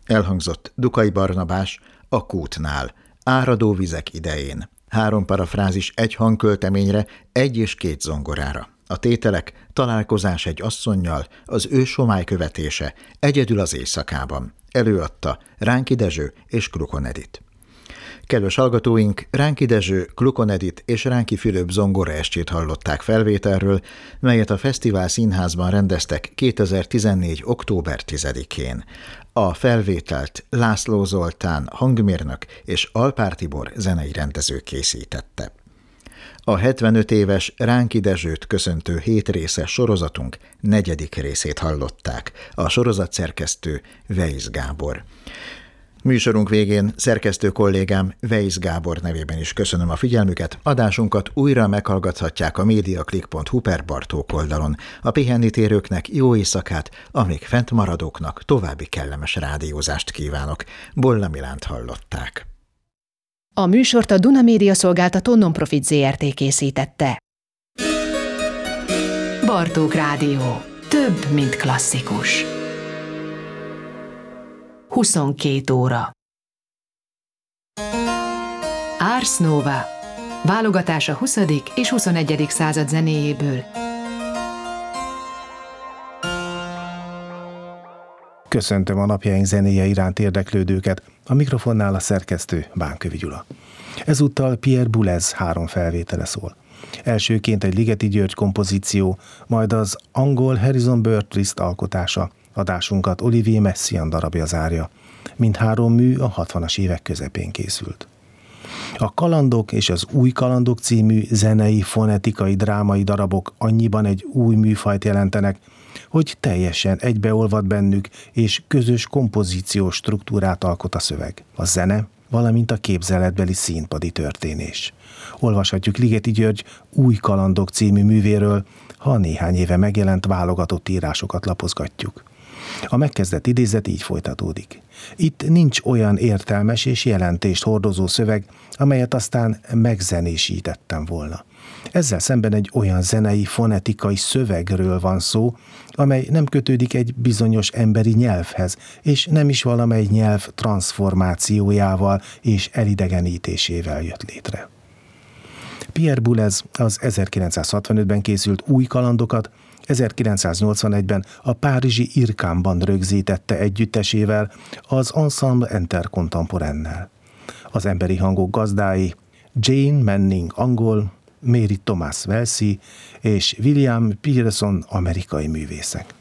Elhangzott Dukai Barnabás a Kútnál, áradó vizek idején. 3 parafrázis egy hangkölteményre, 1 és 2 zongorára. A tételek: találkozás egy asszonnyal, az ő somály követése, egyedül az éjszakában. Előadta Ránki Dezső és Klukon Edit. Kedves hallgatóink, Ránki Dezső, Klukon Edit és Ránki Fülöp zongoraestjét hallották felvételről, melyet a Fesztivál Színházban rendeztek 2014. október 10-én. A felvételt László Zoltán hangmérnök és Alpár Tibor zenei rendező készítette. A 75 éves Ránki Dezsőt köszöntő 7 részes sorozatunk 4. részét hallották. A sorozatszerkesztő Weisz Gábor. Műsorunk végén szerkesztő kollégám Weisz Gábor nevében is köszönöm a figyelmüket. Adásunkat újra meghallgathatják a mediaclick.hu per Bartók oldalon. A pihennitérőknek jó éjszakát, amíg fent maradóknak további kellemes rádiózást kívánok. Bolla Milánt hallották. A műsort a Duna Média Szolgáltató Non-Profit Zrt. Készítette. Bartók Rádió. Több, mint klasszikus. 22 óra. Ars Nova. Válogatás a 20. és 21. század zenéjéből. Köszöntöm a napjaink zenéje iránt érdeklődőket, a mikrofonnál a szerkesztő Bánkövi Gyula. Ezúttal Pierre Boulez 3 felvétele szól. Elsőként egy Ligeti György kompozíció, majd az angol Harrison Burtrist alkotása, adásunkat Olivier Messiaen darabja zárja. Mindhárom mű a 60-as évek közepén készült. A Kalandok és az Új Kalandok című zenei, fonetikai, drámai darabok annyiban egy új műfajt jelentenek, hogy teljesen egybeolvad bennük, és közös kompozíciós struktúrát alkot a szöveg, a zene, valamint a képzeletbeli színpadi történés. Olvashatjuk Ligeti György Új Kalandok című művéről, ha néhány éve megjelent válogatott írásokat lapozgatjuk. A megkezdett idézet így folytatódik. Itt nincs olyan értelmes és jelentést hordozó szöveg, amelyet aztán megzenésítettem volna. Ezzel szemben egy olyan zenei, fonetikai szövegről van szó, amely nem kötődik egy bizonyos emberi nyelvhez, és nem is valamely nyelv transformációjával és elidegenítésével jött létre. Pierre Boulez az 1965-ben készült Új Kalandokat 1981-ben a párizsi IRCAM-ban rögzítette együttesével, az Ensemble Intercontemporain-nel. Az emberi hangok gazdái Jane Manning angol, Mary Thomas walesi és William Pearson amerikai művészek.